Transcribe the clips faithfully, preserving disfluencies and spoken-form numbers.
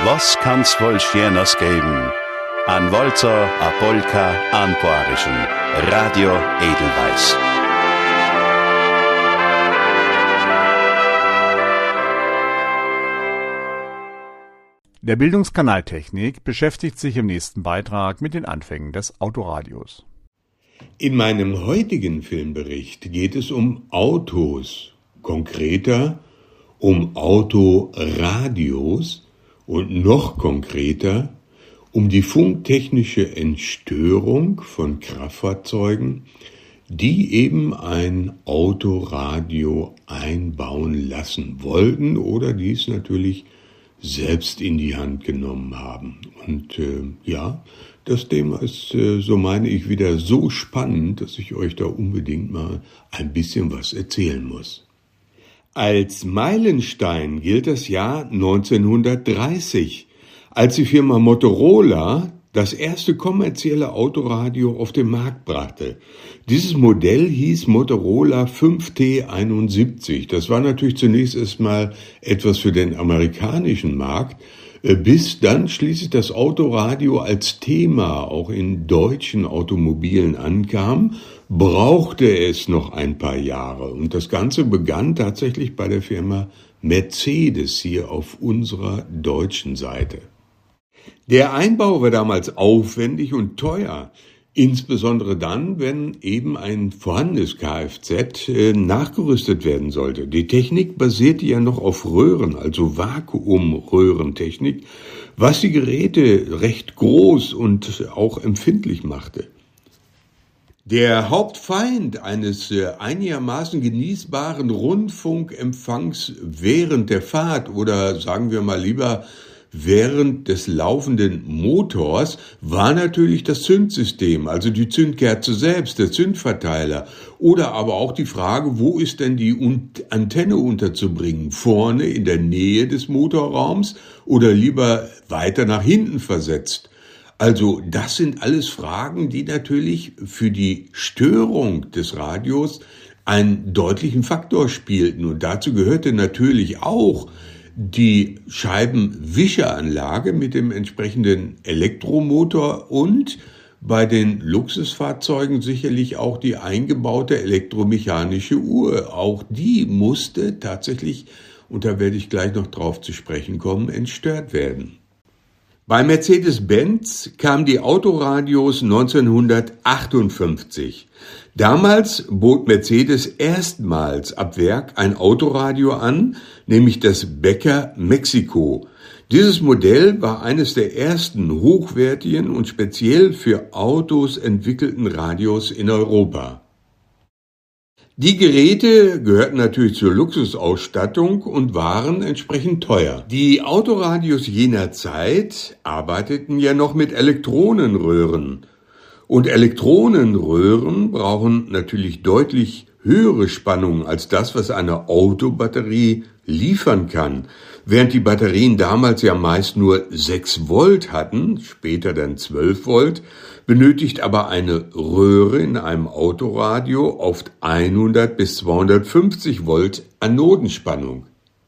Was kann's wohl Schöners geben? An Walzer, a Polka, an Poarischen. Radio Edelweiss. Der Bildungskanal Technik beschäftigt sich im nächsten Beitrag mit den Anfängen des Autoradios. In meinem heutigen Filmbericht geht es um Autos, konkreter um Autoradios und noch konkreter um die funktechnische Entstörung von Kraftfahrzeugen, die eben ein Autoradio einbauen lassen wollten oder dies natürlich selbst in die Hand genommen haben. Und äh, ja, das Thema ist, äh, so meine ich, wieder so spannend, dass ich euch da unbedingt mal ein bisschen was erzählen muss. Als Meilenstein gilt das Jahr neunzehnhundertdreißig, als die Firma Motorola das erste kommerzielle Autoradio auf den Markt brachte. Dieses Modell hieß Motorola fünf T einundsiebzig. Das war natürlich zunächst erstmal etwas für den amerikanischen Markt, bis dann schließlich das Autoradio als Thema auch in deutschen Automobilen ankam, brauchte es noch ein paar Jahre. Und das Ganze begann tatsächlich bei der Firma Mercedes hier auf unserer deutschen Seite. Der Einbau war damals aufwendig und teuer, insbesondere dann, wenn eben ein vorhandenes Kfz äh, nachgerüstet werden sollte. Die Technik basierte ja noch auf Röhren, also Vakuumröhrentechnik, was die Geräte recht groß und auch empfindlich machte. Der Hauptfeind eines äh, einigermaßen genießbaren Rundfunkempfangs während der Fahrt oder sagen wir mal lieber während des laufenden Motors war natürlich das Zündsystem, also die Zündkerze selbst, der Zündverteiler oder aber auch die Frage, wo ist denn die Antenne unterzubringen? Vorne in der Nähe des Motorraums oder lieber weiter nach hinten versetzt? Also das sind alles Fragen, die natürlich für die Störung des Radios einen deutlichen Faktor spielten und dazu gehörte natürlich auch die Scheibenwischeranlage mit dem entsprechenden Elektromotor und bei den Luxusfahrzeugen sicherlich auch die eingebaute elektromechanische Uhr. Auch die musste tatsächlich, und da werde ich gleich noch drauf zu sprechen kommen, entstört werden. Bei Mercedes-Benz kamen die Autoradios neunzehnhundertachtundfünfzig. Damals bot Mercedes erstmals ab Werk ein Autoradio an, nämlich das Becker Mexiko. Dieses Modell war eines der ersten hochwertigen und speziell für Autos entwickelten Radios in Europa. Die Geräte gehörten natürlich zur Luxusausstattung und waren entsprechend teuer. Die Autoradios jener Zeit arbeiteten ja noch mit Elektronenröhren. Und Elektronenröhren brauchen natürlich deutlich höhere Spannung als das, was eine Autobatterie liefern kann. Während die Batterien damals ja meist nur sechs Volt hatten, später dann zwölf Volt, benötigt aber eine Röhre in einem Autoradio oft hundert bis zweihundertfünfzig Volt Anodenspannung.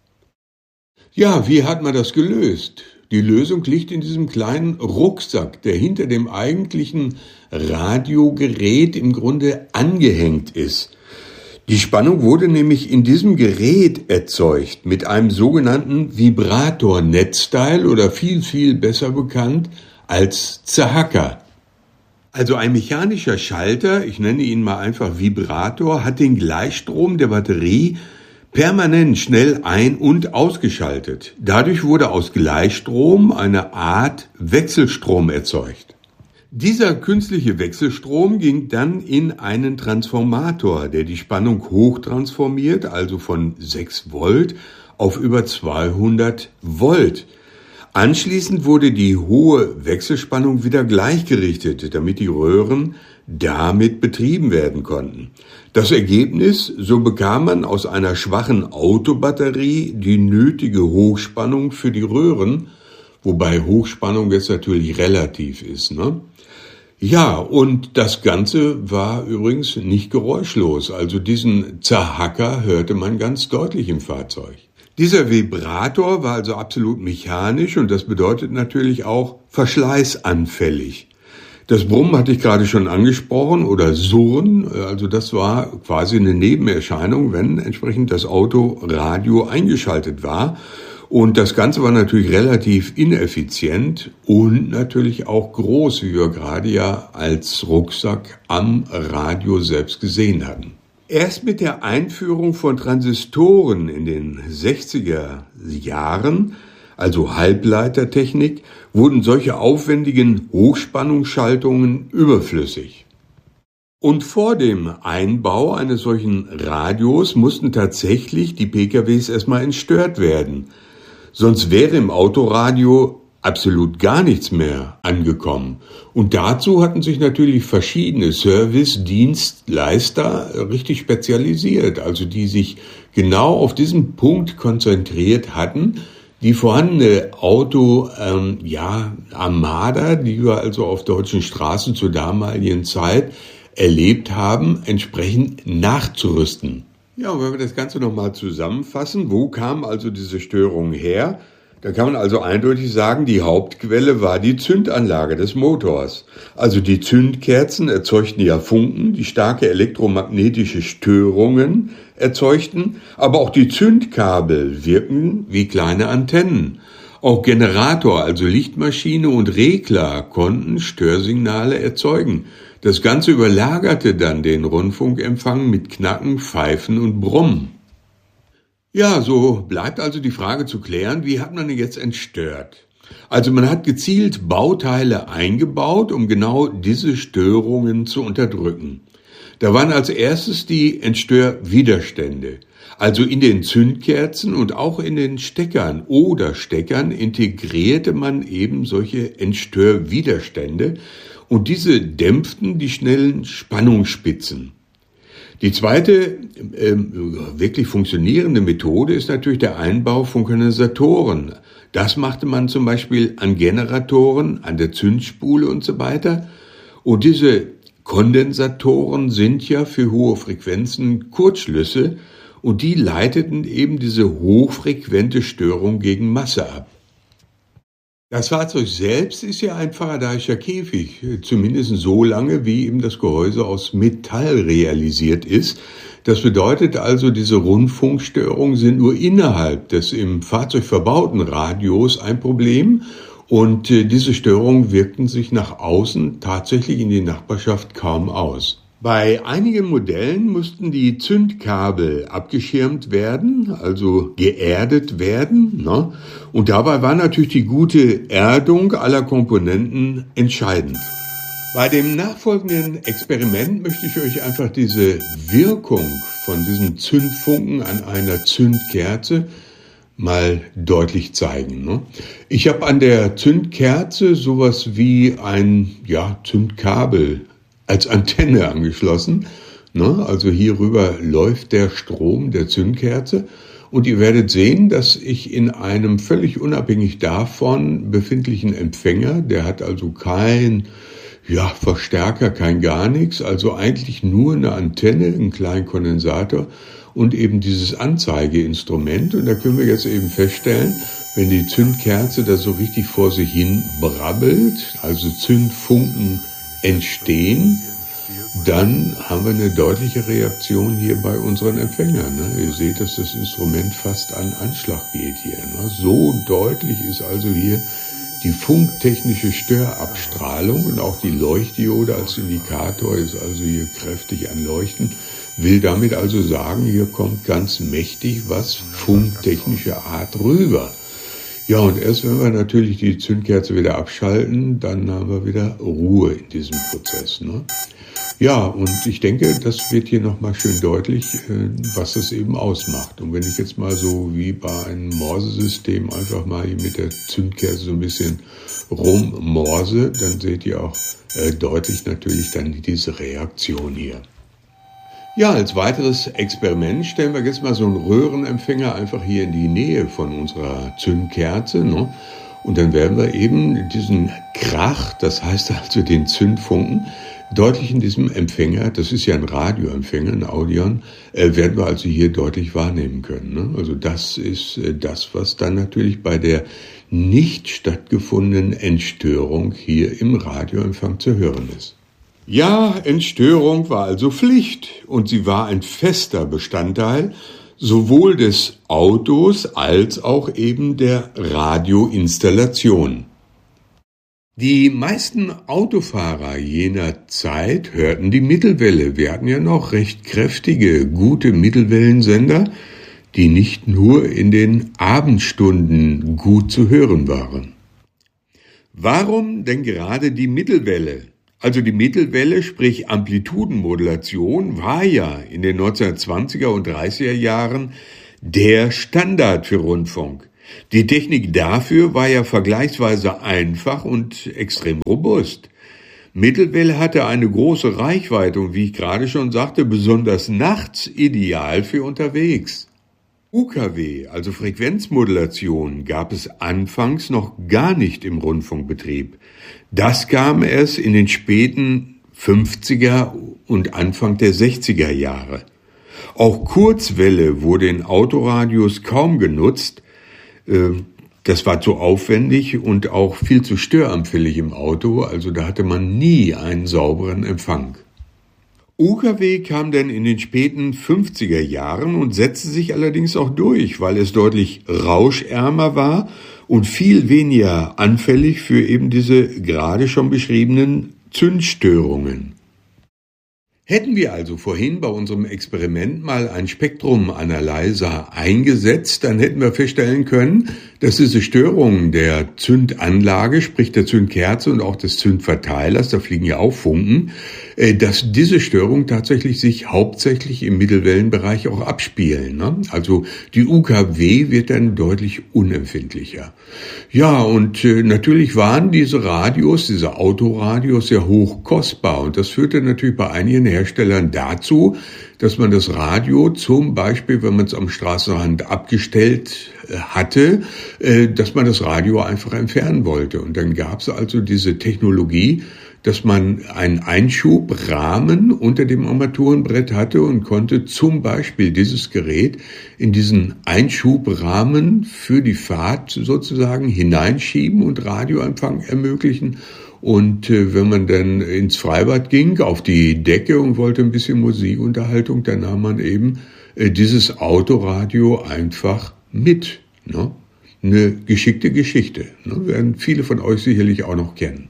Ja, wie hat man das gelöst? Die Lösung liegt in diesem kleinen Rucksack, der hinter dem eigentlichen Radiogerät im Grunde angehängt ist. Die Spannung wurde nämlich in diesem Gerät erzeugt mit einem sogenannten Vibrator-Netzteil oder viel, viel besser bekannt als Zahacker. Also ein mechanischer Schalter, ich nenne ihn mal einfach Vibrator, hat den Gleichstrom der Batterie permanent schnell ein- und ausgeschaltet. Dadurch wurde aus Gleichstrom eine Art Wechselstrom erzeugt. Dieser künstliche Wechselstrom ging dann in einen Transformator, der die Spannung hochtransformiert, also von sechs Volt auf über zweihundert Volt. Anschließend wurde die hohe Wechselspannung wieder gleichgerichtet, damit die Röhren damit betrieben werden konnten. Das Ergebnis, so bekam man aus einer schwachen Autobatterie die nötige Hochspannung für die Röhren, wobei Hochspannung jetzt natürlich relativ ist, ne? Ja, und das Ganze war übrigens nicht geräuschlos, also diesen Zahacker hörte man ganz deutlich im Fahrzeug. Dieser Vibrator war also absolut mechanisch und das bedeutet natürlich auch verschleißanfällig. Das Brummen hatte ich gerade schon angesprochen oder Surren, also das war quasi eine Nebenerscheinung, wenn entsprechend das Autoradio eingeschaltet war. Und das Ganze war natürlich relativ ineffizient und natürlich auch groß, wie wir gerade ja als Rucksack am Radio selbst gesehen hatten. Erst mit der Einführung von Transistoren in den sechziger Jahren, also Halbleitertechnik, wurden solche aufwendigen Hochspannungsschaltungen überflüssig. Und vor dem Einbau eines solchen Radios mussten tatsächlich die P K Ws erstmal entstört werden. Sonst wäre im Autoradio absolut gar nichts mehr angekommen. Und dazu hatten sich natürlich verschiedene Service-Dienstleister richtig spezialisiert, also die sich genau auf diesen Punkt konzentriert hatten, die vorhandene Auto, ähm, ja, Armada, die wir also auf deutschen Straßen zur damaligen Zeit erlebt haben, entsprechend nachzurüsten. Ja, und wenn wir das Ganze nochmal zusammenfassen, wo kam also diese Störung her? Da kann man also eindeutig sagen, die Hauptquelle war die Zündanlage des Motors. Also die Zündkerzen erzeugten ja Funken, die starke elektromagnetische Störungen erzeugten, aber auch die Zündkabel wirkten wie kleine Antennen. Auch Generator, also Lichtmaschine und Regler konnten Störsignale erzeugen. Das Ganze überlagerte dann den Rundfunkempfang mit Knacken, Pfeifen und Brummen. Ja, so bleibt also die Frage zu klären, wie hat man denn jetzt entstört? Also man hat gezielt Bauteile eingebaut, um genau diese Störungen zu unterdrücken. Da waren als erstes die Entstörwiderstände. Also in den Zündkerzen und auch in den Steckern oder Steckern integrierte man eben solche Entstörwiderstände und diese dämpften die schnellen Spannungsspitzen. Die zweite äh, wirklich funktionierende Methode ist natürlich der Einbau von Kondensatoren. Das machte man zum Beispiel an Generatoren, an der Zündspule und so weiter. Und diese Kondensatoren sind ja für hohe Frequenzen Kurzschlüsse und die leiteten eben diese hochfrequente Störung gegen Masse ab. Das Fahrzeug selbst ist ja ein faradayischer Käfig, zumindest so lange, wie eben das Gehäuse aus Metall realisiert ist. Das bedeutet also, diese Rundfunkstörungen sind nur innerhalb des im Fahrzeug verbauten Radios ein Problem und diese Störungen wirkten sich nach außen tatsächlich in die Nachbarschaft kaum aus. Bei einigen Modellen mussten die Zündkabel abgeschirmt werden, also geerdet werden, ne? Und dabei war natürlich die gute Erdung aller Komponenten entscheidend. Bei dem nachfolgenden Experiment möchte ich euch einfach diese Wirkung von diesem Zündfunken an einer Zündkerze mal deutlich zeigen, ne? Ich habe an der Zündkerze sowas wie ein ja, Zündkabel als Antenne angeschlossen, ne? Also hierüber läuft der Strom der Zündkerze und ihr werdet sehen, dass ich in einem völlig unabhängig davon befindlichen Empfänger, der hat also kein ja, Verstärker, kein gar nichts, also eigentlich nur eine Antenne, einen kleinen Kondensator und eben dieses Anzeigeinstrument. Und da können wir jetzt eben feststellen, wenn die Zündkerze da so richtig vor sich hin brabbelt, also Zündfunken entstehen, dann haben wir eine deutliche Reaktion hier bei unseren Empfängern. Ne? Ihr seht, dass das Instrument fast an Anschlag geht hier. Ne? So deutlich ist also hier die funktechnische Störabstrahlung und auch die Leuchtdiode als Indikator ist also hier kräftig an Leuchten. Will damit also sagen, hier kommt ganz mächtig was funktechnischer Art rüber. Ja, und erst wenn wir natürlich die Zündkerze wieder abschalten, dann haben wir wieder Ruhe in diesem Prozess, ne? Ja, und ich denke, das wird hier nochmal schön deutlich, was das eben ausmacht. Und wenn ich jetzt mal so wie bei einem Morsesystem einfach mal hier mit der Zündkerze so ein bisschen rummorse, dann seht ihr auch äh, deutlich natürlich dann diese Reaktion hier. Ja, als weiteres Experiment stellen wir jetzt mal so einen Röhrenempfänger einfach hier in die Nähe von unserer Zündkerze, ne? Und dann werden wir eben diesen Krach, das heißt also den Zündfunken, deutlich in diesem Empfänger, das ist ja ein Radioempfänger, ein Audion, äh, werden wir also hier deutlich wahrnehmen können. Ne? Also das ist äh, das, was dann natürlich bei der nicht stattgefundenen Entstörung hier im Radioempfang zu hören ist. Ja, Entstörung war also Pflicht und sie war ein fester Bestandteil sowohl des Autos als auch eben der Radioinstallation. Die meisten Autofahrer jener Zeit hörten die Mittelwelle. Wir hatten ja noch recht kräftige, gute Mittelwellensender, die nicht nur in den Abendstunden gut zu hören waren. Warum denn gerade die Mittelwelle? Also die Mittelwelle, sprich Amplitudenmodulation, war ja in den neunzehnhundertzwanziger und dreißiger Jahren der Standard für Rundfunk. Die Technik dafür war ja vergleichsweise einfach und extrem robust. Mittelwelle hatte eine große Reichweite und wie ich gerade schon sagte, besonders nachts ideal für unterwegs. U K W, also Frequenzmodulation, gab es anfangs noch gar nicht im Rundfunkbetrieb. Das kam erst in den späten fünfziger und Anfang der sechziger Jahre. Auch Kurzwelle wurde in Autoradios kaum genutzt. Das war zu aufwendig und auch viel zu störanfällig im Auto, also da hatte man nie einen sauberen Empfang. U K W kam dann in den späten fünfziger Jahren und setzte sich allerdings auch durch, weil es deutlich rauschärmer war und viel weniger anfällig für eben diese gerade schon beschriebenen Zündstörungen. Hätten wir also vorhin bei unserem Experiment mal einen Spektrum-Analyzer eingesetzt, dann hätten wir feststellen können, dass diese Störungen der Zündanlage, sprich der Zündkerze und auch des Zündverteilers, da fliegen ja auch Funken, dass diese Störungen tatsächlich sich hauptsächlich im Mittelwellenbereich auch abspielen. Ne? Also die U K W wird dann deutlich unempfindlicher. Ja, und äh, natürlich waren diese Radios, diese Autoradios sehr hoch kostbar und das führte natürlich bei einigen Herstellern dazu, dass man das Radio zum Beispiel, wenn man es am Straßenrand abgestellt äh, hatte, äh, dass man das Radio einfach entfernen wollte. Und dann gab es also diese Technologie, dass man einen Einschubrahmen unter dem Armaturenbrett hatte und konnte zum Beispiel dieses Gerät in diesen Einschubrahmen für die Fahrt sozusagen hineinschieben und Radioempfang ermöglichen. Und äh, wenn man dann ins Freibad ging, auf die Decke und wollte ein bisschen Musikunterhaltung, dann nahm man eben äh, dieses Autoradio einfach mit. Ne? Eine geschickte Geschichte. Ne? Werden viele von euch sicherlich auch noch kennen.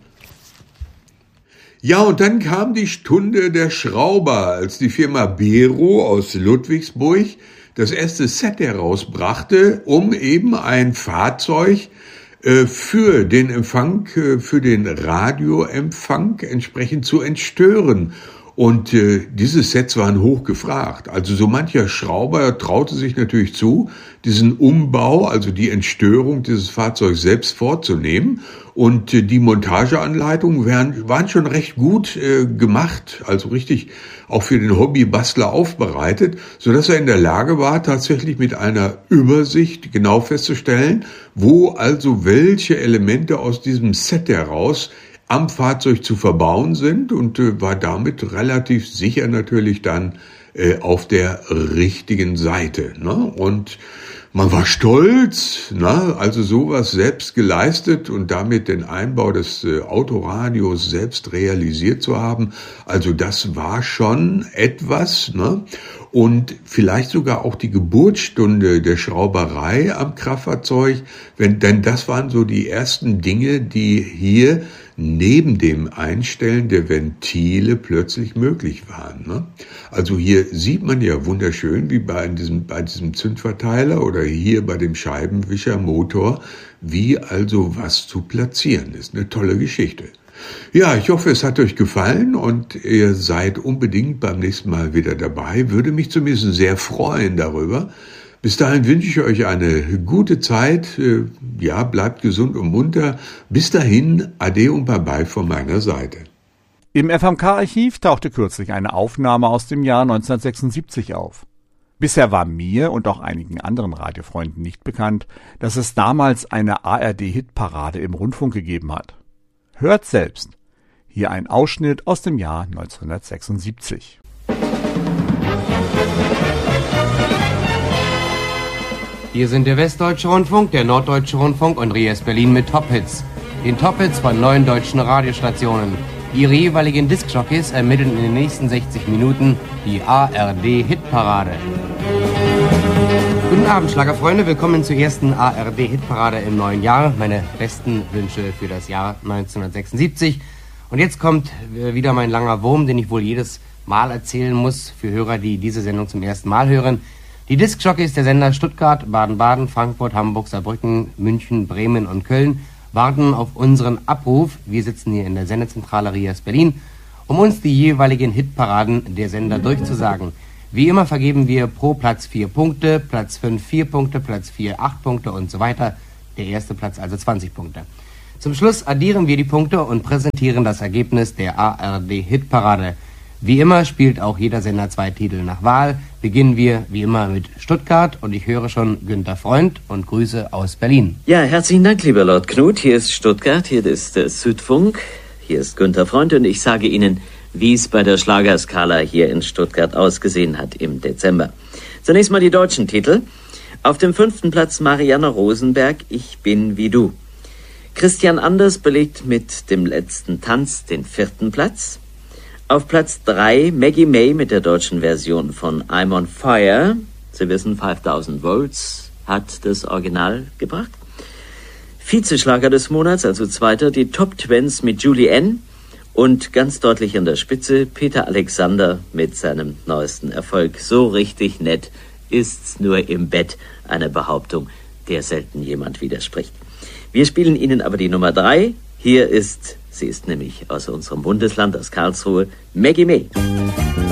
Ja, und dann kam die Stunde der Schrauber, als die Firma Bero aus Ludwigsburg das erste Set herausbrachte, um eben ein Fahrzeug äh, für den Empfang, äh, für den Radioempfang entsprechend zu entstören. Und äh, diese Sets waren hoch gefragt. Also so mancher Schrauber traute sich natürlich zu, diesen Umbau, also die Entstörung dieses Fahrzeugs selbst vorzunehmen. Und äh, die Montageanleitungen waren, waren schon recht gut äh, gemacht, also richtig auch für den Hobbybastler aufbereitet, sodass er in der Lage war, tatsächlich mit einer Übersicht genau festzustellen, wo also welche Elemente aus diesem Set heraus am Fahrzeug zu verbauen sind und äh, war damit relativ sicher natürlich dann äh, auf der richtigen Seite. Ne? Und man war stolz, ne? Also sowas selbst geleistet und damit den Einbau des äh, Autoradios selbst realisiert zu haben. Also das war schon etwas, ne? Und vielleicht sogar auch die Geburtsstunde der Schrauberei am Kraftfahrzeug, wenn, denn das waren so die ersten Dinge, die hier neben dem Einstellen der Ventile plötzlich möglich waren. Ne? Also hier sieht man ja wunderschön, wie bei diesem, bei diesem Zündverteiler oder hier bei dem Scheibenwischermotor, wie also was zu platzieren ist. Eine tolle Geschichte. Ja, ich hoffe, es hat euch gefallen und ihr seid unbedingt beim nächsten Mal wieder dabei. Würde mich zumindest sehr freuen darüber. Bis dahin wünsche ich euch eine gute Zeit. Ja, bleibt gesund und munter. Bis dahin, Ade und Bye-bye von meiner Seite. Im F M K-Archiv tauchte kürzlich eine Aufnahme aus dem Jahr neunzehnhundertsechsundsiebzig auf. Bisher war mir und auch einigen anderen Radiofreunden nicht bekannt, dass es damals eine A R D-Hitparade im Rundfunk gegeben hat. Hört selbst. Hier ein Ausschnitt aus dem Jahr neunzehnhundertsechsundsiebzig. Hier sind der Westdeutsche Rundfunk, der Norddeutsche Rundfunk und Rias Berlin mit Top-Hits. Den Top-Hits von neun deutschen Radiostationen. Ihre jeweiligen Diskjockeys ermitteln in den nächsten sechzig Minuten die A R D-Hitparade. Guten Abend, Schlagerfreunde. Willkommen zur ersten A R D-Hitparade im neuen Jahr. Meine besten Wünsche für das Jahr neunzehnhundertsechsundsiebzig. Und jetzt kommt wieder mein langer Wurm, den ich wohl jedes Mal erzählen muss für Hörer, die diese Sendung zum ersten Mal hören. Die Diskjockeys der Sender Stuttgart, Baden-Baden, Frankfurt, Hamburg, Saarbrücken, München, Bremen und Köln warten auf unseren Abruf. Wir sitzen hier in der Sendezentrale Rias Berlin, um uns die jeweiligen Hitparaden der Sender durchzusagen. Wie immer vergeben wir pro Platz vier Punkte, Platz fünf vier Punkte, Platz vier acht Punkte und so weiter. Der erste Platz also zwanzig Punkte. Zum Schluss addieren wir die Punkte und präsentieren das Ergebnis der A R D-Hitparade. Wie immer spielt auch jeder Sender zwei Titel nach Wahl. Beginnen wir wie immer mit Stuttgart und ich höre schon Günther Freund und Grüße aus Berlin. Ja, herzlichen Dank, lieber Lord Knut. Hier ist Stuttgart, hier ist der Südfunk, hier ist Günther Freund und ich sage Ihnen, wie es bei der Schlagerskala hier in Stuttgart ausgesehen hat im Dezember. Zunächst mal die deutschen Titel. Auf dem fünften Platz Marianne Rosenberg, Ich bin wie du. Christian Anders belegt mit dem letzten Tanz den vierten Platz. Auf Platz drei Maggie May mit der deutschen Version von I'm on Fire. Sie wissen, fünftausend Volts hat das Original gebracht. Vizeschlager des Monats, also zweiter, die Top Twins mit Julie N. Und ganz deutlich an der Spitze Peter Alexander mit seinem neuesten Erfolg. So richtig nett ist's nur im Bett, eine Behauptung, der selten jemand widerspricht. Wir spielen Ihnen aber die Nummer drei. Hier ist, sie ist nämlich aus unserem Bundesland, aus Karlsruhe, Maggie May.